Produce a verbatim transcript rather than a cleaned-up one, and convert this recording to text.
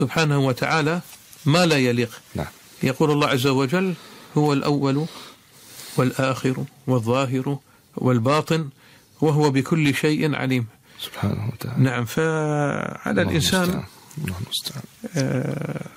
سبحانه وتعالى ما لا يليق. نعم. يقول الله عز وجل: هو الأول والآخر والظاهر والباطن وهو بكل شيء عليم سبحانه وتعالى. نعم. فعلى الإنسان الله المستعان. آه